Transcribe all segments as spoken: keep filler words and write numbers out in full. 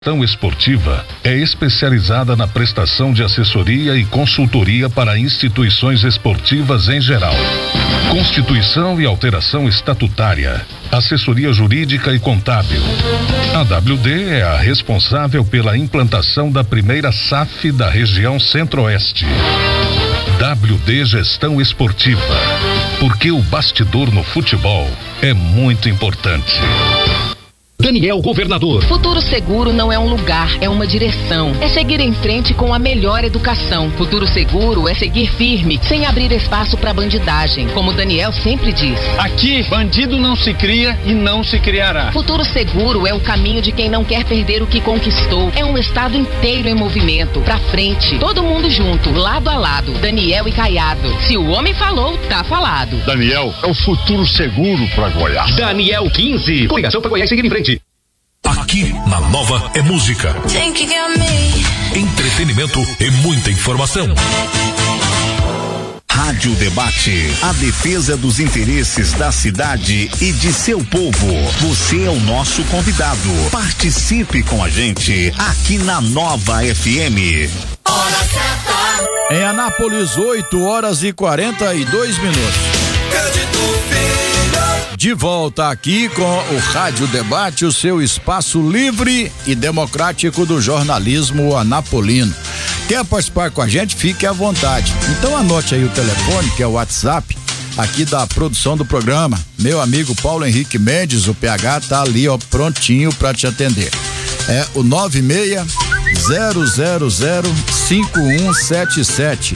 Gestão Esportiva é especializada na prestação de assessoria e consultoria para instituições esportivas em geral. Constituição e alteração estatutária, assessoria jurídica e contábil. A W D é a responsável pela implantação da primeira S A F da região Centro-Oeste. W D Gestão Esportiva, porque o bastidor no futebol é muito importante. Daniel Governador. Futuro Seguro não é um lugar, é uma direção. É seguir em frente com a melhor educação. Futuro Seguro é seguir firme, sem abrir espaço para bandidagem, como Daniel sempre diz. Aqui, bandido não se cria e não se criará. Futuro Seguro é o caminho de quem não quer perder o que conquistou. É um estado inteiro em movimento, pra frente, todo mundo junto, lado a lado. Daniel e Caiado. Se o homem falou, tá falado. Daniel é o futuro seguro pra Goiás. Daniel quinze. Coligação pra Goiás seguir em frente. Aqui na Nova é música, entretenimento e muita informação. Rádio Debate, a defesa dos interesses da cidade e de seu povo. Você é o nosso convidado. Participe com a gente aqui na Nova F M. Hora certa. Em Anápolis, oito horas e quarenta e dois minutos. De volta aqui com o Rádio Debate, o seu espaço livre e democrático do jornalismo anapolino. Quer participar com a gente? Fique à vontade. Então anote aí o telefone, que é o WhatsApp aqui da produção do programa. Meu amigo Paulo Henrique Mendes, o P H, tá ali, ó, prontinho para te atender. É o nove seis zero zero zero cinco um sete sete.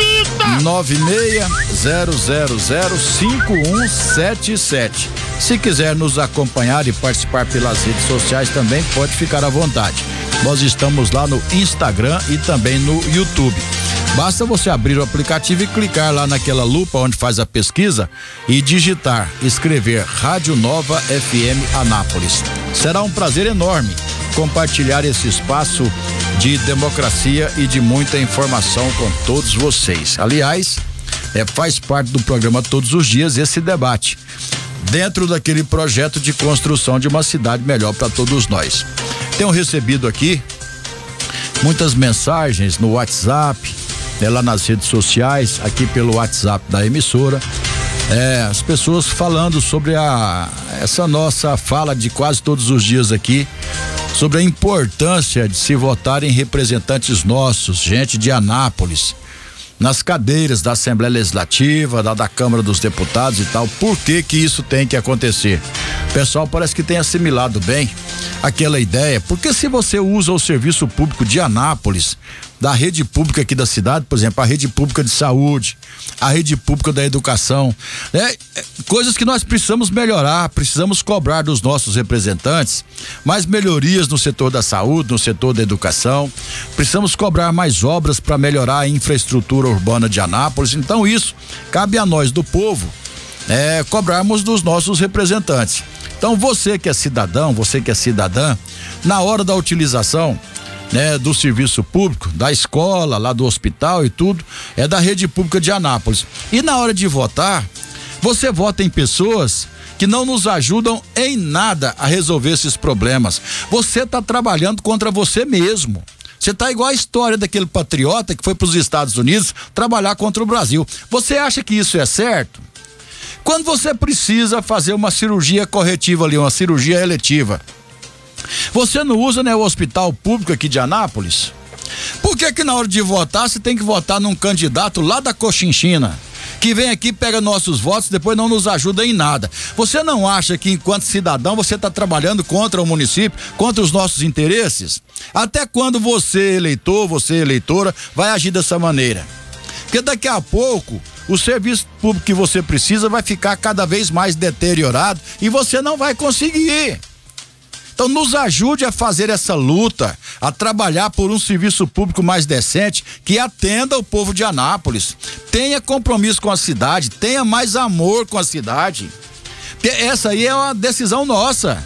nove seis zero zero zero cinco um sete sete. Se quiser nos acompanhar e participar pelas redes sociais também, pode ficar à vontade. Nós estamos lá no Instagram e também no YouTube. Basta você abrir o aplicativo e clicar lá naquela lupa onde faz a pesquisa e digitar, escrever Rádio Nova F M Anápolis. Será um prazer enorme compartilhar esse espaço de democracia e de muita informação com todos vocês. Aliás, é, faz parte do programa todos os dias esse debate, dentro daquele projeto de construção de uma cidade melhor para todos nós. Tenho recebido aqui muitas mensagens no WhatsApp, né, lá nas redes sociais, aqui pelo WhatsApp da emissora, é, as pessoas falando sobre a essa nossa fala de quase todos os dias aqui, sobre a importância de se votar em representantes nossos, gente de Anápolis, nas cadeiras da Assembleia Legislativa, da, da Câmara dos Deputados e tal. Por que que isso tem que acontecer? O pessoal parece que tem assimilado bem aquela ideia, porque se você usa o serviço público de Anápolis, da rede pública aqui da cidade, por exemplo, a rede pública de saúde, a rede pública da educação, né? Coisas que nós precisamos melhorar, precisamos cobrar dos nossos representantes mais melhorias no setor da saúde, no setor da educação, precisamos cobrar mais obras para melhorar a infraestrutura urbana de Anápolis. Então isso cabe a nós do povo, é, cobrarmos dos nossos representantes. Então você que é cidadão, você que é cidadã, na hora da utilização, né, do serviço público, da escola, lá do hospital e tudo, é da rede pública de Anápolis. E na hora de votar, você vota em pessoas que não nos ajudam em nada a resolver esses problemas. Você está trabalhando contra você mesmo. Você tá igual a história daquele patriota que foi para os Estados Unidos trabalhar contra o Brasil. Você acha que isso é certo? Quando você precisa fazer uma cirurgia corretiva ali, uma cirurgia eletiva, você não usa, né, o hospital público aqui de Anápolis? Por que que na hora de votar você tem que votar num candidato lá da Cochinchina, que vem aqui, pega nossos votos, depois não nos ajuda em nada? Você não acha que enquanto cidadão você está trabalhando contra o município, contra os nossos interesses? Até quando você, eleitor, você, eleitora, vai agir dessa maneira? Porque daqui a pouco o serviço público que você precisa vai ficar cada vez mais deteriorado e você não vai conseguir. Então nos ajude a fazer essa luta, a trabalhar por um serviço público mais decente, que atenda o povo de Anápolis. Tenha compromisso com a cidade, tenha mais amor com a cidade. Porque essa aí é uma decisão nossa.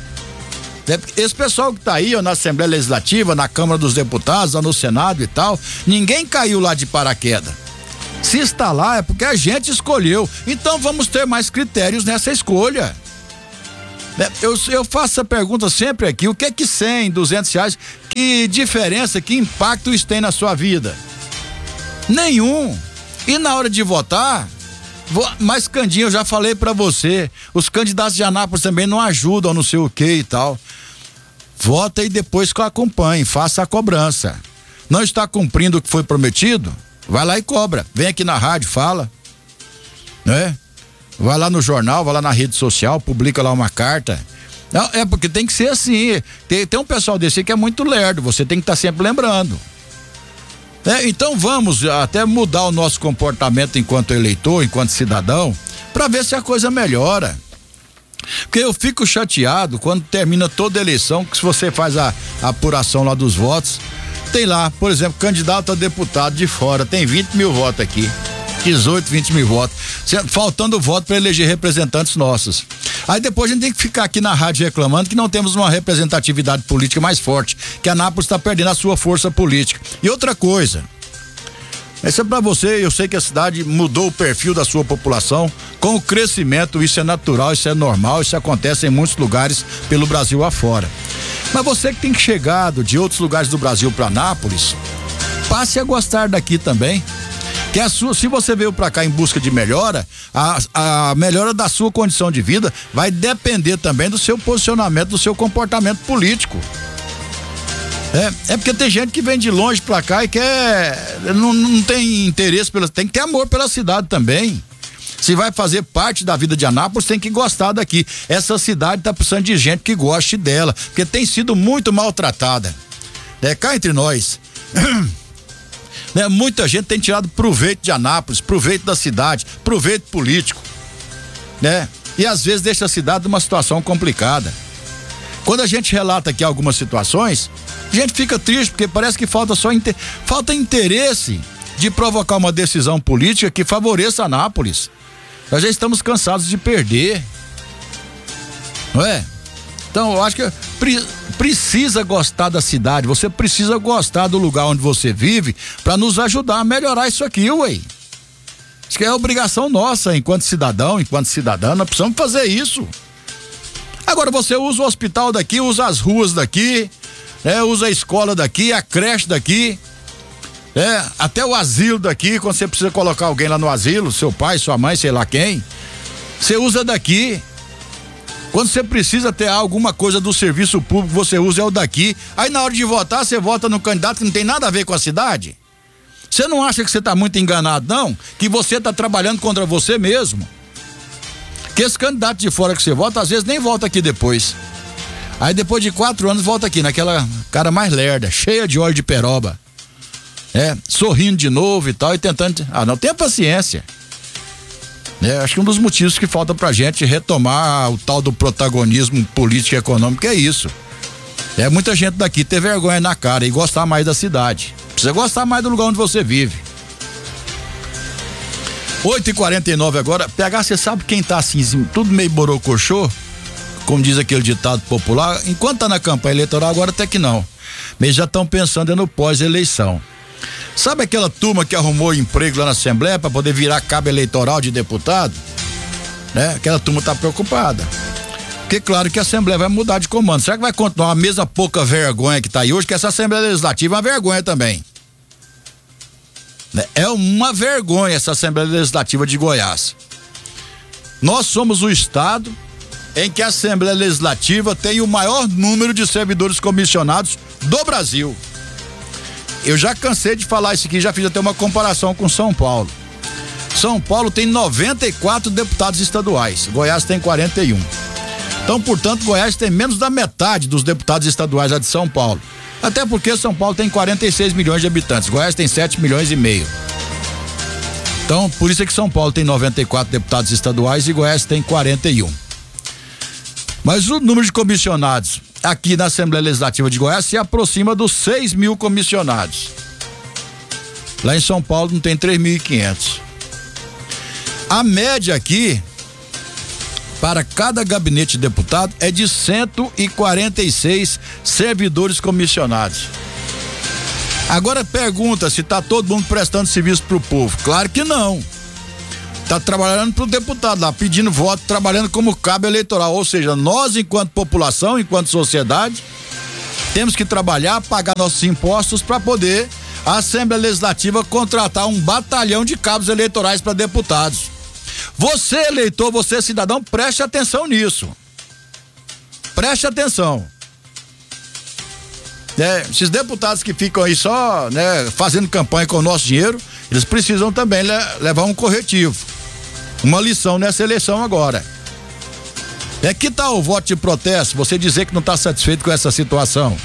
Esse pessoal que tá aí, ó, na Assembleia Legislativa, na Câmara dos Deputados, ó, no Senado e tal, ninguém caiu lá de paraquedas. Se está lá é porque a gente escolheu. Então vamos ter mais critérios nessa escolha. Eu, eu faço essa pergunta sempre aqui, o que é que cem, duzentos reais, que diferença, que impacto isso tem na sua vida? Nenhum. E na hora de votar, mas Candinho, eu já falei pra você, os candidatos de Anápolis também não ajudam, não sei o que e tal. Vota e depois que acompanhe, faça a cobrança. Não está cumprindo o que foi prometido? Vai lá e cobra. Vem aqui na rádio, fala, né? Vai lá no jornal, vai lá na rede social, publica lá uma carta. Não, é porque tem que ser assim. Tem, tem um pessoal desse aí que é muito lerdo, você tem que estar tá sempre lembrando. É, então vamos até mudar o nosso comportamento enquanto eleitor, enquanto cidadão, para ver se a coisa melhora. Porque eu fico chateado quando termina toda eleição, que se você faz a, a apuração lá dos votos, tem lá, por exemplo, candidato a deputado de fora, tem vinte mil votos aqui. dezoito, vinte mil votos, faltando voto para eleger representantes nossos. Aí depois a gente tem que ficar aqui na rádio reclamando que não temos uma representatividade política mais forte, que a Anápolis está perdendo a sua força política. E outra coisa, isso é para você, eu sei que a cidade mudou o perfil da sua população, com o crescimento, isso é natural, isso é normal, isso acontece em muitos lugares pelo Brasil afora. Mas você que tem chegado de outros lugares do Brasil para Anápolis, passe a gostar daqui também. Que a sua, se você veio pra cá em busca de melhora, a, a melhora da sua condição de vida vai depender também do seu posicionamento, do seu comportamento político. É, é porque tem gente que vem de longe pra cá e quer, não, não tem interesse, pela, tem que ter amor pela cidade também. Se vai fazer parte da vida de Anápolis, tem que gostar daqui. Essa cidade tá precisando de gente que goste dela, porque tem sido muito maltratada. É, cá entre nós. Né? Muita gente tem tirado proveito de Anápolis, proveito da cidade, proveito político, né? E às vezes deixa a cidade numa situação complicada. Quando a gente relata aqui algumas situações, a gente fica triste porque parece que falta só inter... falta interesse de provocar uma decisão política que favoreça Anápolis. Nós já estamos cansados de perder, não é? Então, eu acho que pre- precisa gostar da cidade, você precisa gostar do lugar onde você vive para nos ajudar a melhorar isso aqui, ué. Acho que é obrigação nossa, enquanto cidadão, enquanto cidadã, nós precisamos fazer isso. Agora você usa o hospital daqui, usa as ruas daqui, né? Usa a escola daqui, a creche daqui, é, até o asilo daqui, quando você precisa colocar alguém lá no asilo, seu pai, sua mãe, sei lá quem, você usa daqui. Quando você precisa ter alguma coisa do serviço público, você usa é o daqui. Aí na hora de votar, você vota no candidato que não tem nada a ver com a cidade. Você não acha que você está muito enganado, não? Que você está trabalhando contra você mesmo. Que esse candidato de fora que você vota, às vezes nem volta aqui depois. Aí depois de quatro anos volta aqui, naquela cara mais lerda, cheia de óleo de peroba. É, sorrindo de novo e tal, e tentando. Ah, não, tenha paciência. É, acho que um dos motivos que falta pra gente retomar o tal do protagonismo político e econômico é isso. É muita gente daqui ter vergonha na cara e gostar mais da cidade. Precisa gostar mais do lugar onde você vive. oito e quarenta e nove agora. P H, você sabe quem tá assim, tudo meio borocochô? Como diz aquele ditado popular, enquanto tá na campanha eleitoral, agora até que não. Mas já estão pensando no pós-eleição. Sabe aquela turma que arrumou emprego lá na Assembleia para poder virar cabo eleitoral de deputado? Né? Aquela turma tá preocupada. Porque claro que a Assembleia vai mudar de comando. Será que vai continuar a mesma pouca vergonha que tá aí hoje? Que essa Assembleia Legislativa é uma vergonha também. Né? É uma vergonha essa Assembleia Legislativa de Goiás. Nós somos o estado em que a Assembleia Legislativa tem o maior número de servidores comissionados do Brasil. Eu já cansei de falar isso aqui, já fiz até uma comparação com São Paulo. São Paulo tem noventa e quatro deputados estaduais, Goiás tem quarenta e um. Então, portanto, Goiás tem menos da metade dos deputados estaduais lá de São Paulo. Até porque São Paulo tem quarenta e seis milhões de habitantes, Goiás tem sete milhões e meio. Então, por isso é que São Paulo tem noventa e quatro deputados estaduais e Goiás tem quarenta e um. Mas o número de comissionados aqui na Assembleia Legislativa de Goiás se aproxima dos seis mil comissionados. Lá em São Paulo não tem três mil e quinhentos. A média aqui, para cada gabinete de deputado, é de cento e quarenta e seis servidores comissionados. Agora pergunta se está todo mundo prestando serviço para o povo. Claro que não. tá trabalhando pro deputado lá, pedindo voto, trabalhando como cabo eleitoral, ou seja, nós enquanto população, enquanto sociedade, temos que trabalhar, pagar nossos impostos para poder a Assembleia Legislativa contratar um batalhão de cabos eleitorais para deputados. Você, eleitor, você, cidadão, preste atenção nisso. Preste atenção. É, esses deputados que ficam aí só, né, fazendo campanha com o nosso dinheiro, eles precisam também le- levar um corretivo, uma lição nessa eleição agora. É que tal o voto de protesto, você dizer que não está satisfeito com essa situação?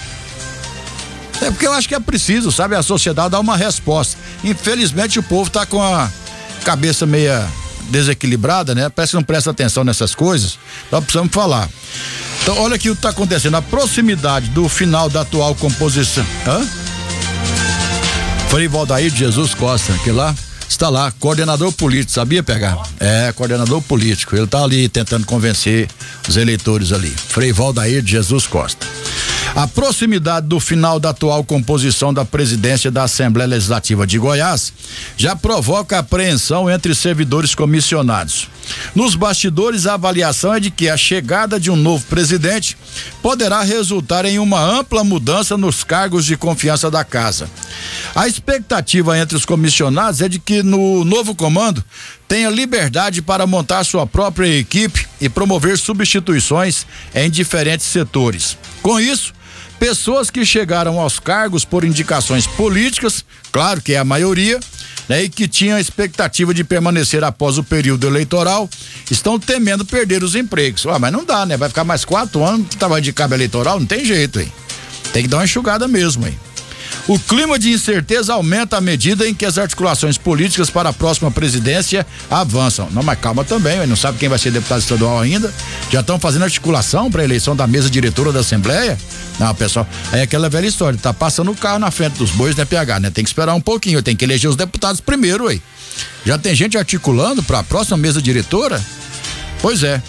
É porque eu acho que é preciso, sabe, a sociedade dar uma resposta. Infelizmente o povo está com a cabeça meia desequilibrada, né? Parece que não presta atenção nessas coisas, nós precisamos falar. Então, olha aqui o que está acontecendo. A proximidade do final da atual composição. Hã? Frei Valdair de Jesus Costa, que lá está lá, coordenador político, sabia pegar? É, coordenador político. Ele está ali tentando convencer os eleitores ali. Frei Valdair de Jesus Costa. A proximidade do final da atual composição da presidência da Assembleia Legislativa de Goiás já provoca apreensão entre servidores comissionados. Nos bastidores, a avaliação é de que a chegada de um novo presidente poderá resultar em uma ampla mudança nos cargos de confiança da casa. A expectativa entre os comissionados é de que no novo comando tenha liberdade para montar sua própria equipe e promover substituições em diferentes setores. Com isso, pessoas que chegaram aos cargos por indicações políticas, claro que é a maioria, né, e que tinham a expectativa de permanecer após o período eleitoral, estão temendo perder os empregos. Ah, mas não dá, né? Vai ficar mais quatro anos de trabalho de cabo eleitoral, não tem jeito, hein? Tem que dar uma enxugada mesmo, hein? O clima de incerteza aumenta à medida em que as articulações políticas para a próxima presidência avançam. Não, mas calma também, não sabe quem vai ser deputado estadual ainda? Já estão fazendo articulação para a eleição da mesa diretora da Assembleia? Não, pessoal, é aquela velha história, tá passando o carro na frente dos bois, né, P H, né? Tem que esperar um pouquinho, tem que eleger os deputados primeiro, aí. Já tem gente articulando para a próxima mesa diretora? Pois é.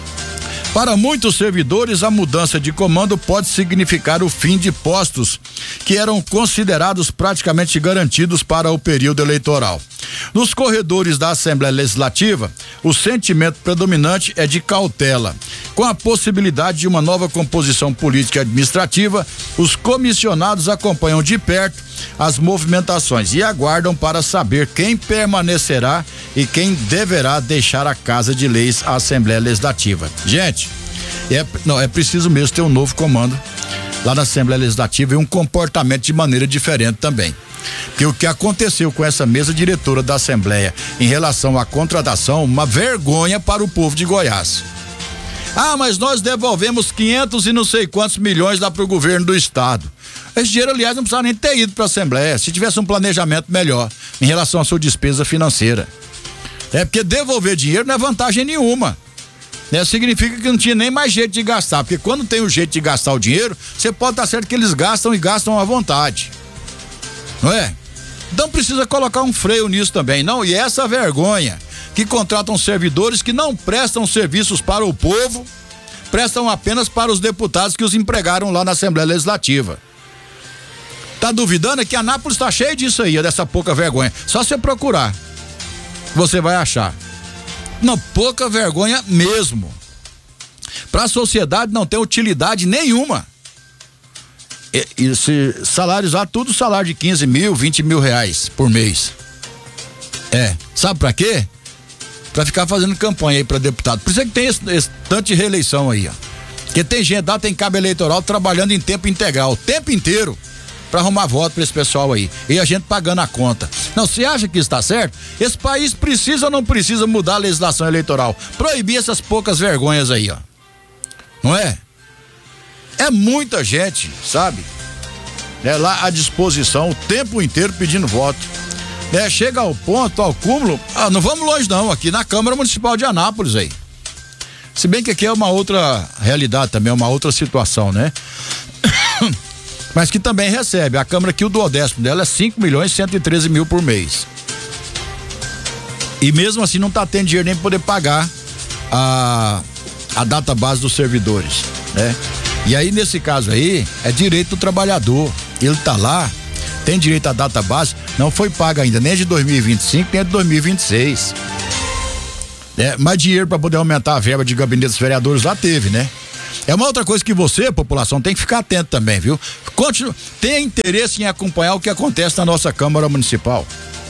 Para muitos servidores, a mudança de comando pode significar o fim de postos que eram considerados praticamente garantidos para o período eleitoral. Nos corredores da Assembleia Legislativa, o sentimento predominante é de cautela. Com a possibilidade de uma nova composição política e administrativa, os comissionados acompanham de perto as movimentações e aguardam para saber quem permanecerá e quem deverá deixar a Casa de Leis, a Assembleia Legislativa. Gente, é, não, é preciso mesmo ter um novo comando lá na Assembleia Legislativa e um comportamento de maneira diferente também. Porque o que aconteceu com essa mesa diretora da Assembleia em relação à contratação, uma vergonha para o povo de Goiás. Ah, mas nós devolvemos quinhentos e não sei quantos milhões lá para o governo do estado. Esse dinheiro, aliás, não precisava nem ter ido para a Assembleia, se tivesse um planejamento melhor em relação à sua despesa financeira. É porque devolver dinheiro não é vantagem nenhuma. Né? Significa que não tinha nem mais jeito de gastar, porque quando tem o jeito de gastar o dinheiro, você pode estar certo que eles gastam e gastam à vontade. Não é? Então precisa colocar um freio nisso também, não? E essa vergonha que contratam servidores que não prestam serviços para o povo, prestam apenas para os deputados que os empregaram lá na Assembleia Legislativa. Tá duvidando? É que Anápolis tá cheio disso aí, dessa pouca vergonha. Só você procurar, você vai achar. Não, pouca vergonha mesmo. Para a sociedade não tem utilidade nenhuma. E, e se salários lá, tudo salário de quinze mil, vinte mil reais por mês. É, sabe pra quê? Pra ficar fazendo campanha aí pra deputado. Por isso é que tem esse, esse tanto de reeleição aí, ó. Porque tem gente lá, tem cabo eleitoral trabalhando em tempo integral, o tempo inteiro, pra arrumar voto pra esse pessoal aí. E a gente pagando a conta. Não, você acha que está certo? Esse país precisa ou não precisa mudar a legislação eleitoral? Proibir essas poucas vergonhas aí, ó. Não é? É muita gente, sabe? É lá à disposição o tempo inteiro pedindo voto. É, chega ao ponto, ao cúmulo, ah, não vamos longe não, aqui na Câmara Municipal de Anápolis aí. Se bem que aqui é uma outra realidade também, é uma outra situação, né? Mas que também recebe, a Câmara aqui, o duodécimo dela é cinco milhões e cento e treze mil por mês. E mesmo assim não tá tendo dinheiro nem pra poder pagar a, a data base dos servidores, né? E aí nesse caso aí, é direito do trabalhador, ele tá lá, tem direito à data base, não foi paga ainda nem de dois mil e vinte e cinco, nem de dois mil e vinte e seis. É, mais dinheiro para poder aumentar a verba de gabinete dos vereadores lá teve, né? É uma outra coisa que você, população, tem que ficar atento também, viu? Continua, tenha interesse em acompanhar o que acontece na nossa Câmara Municipal.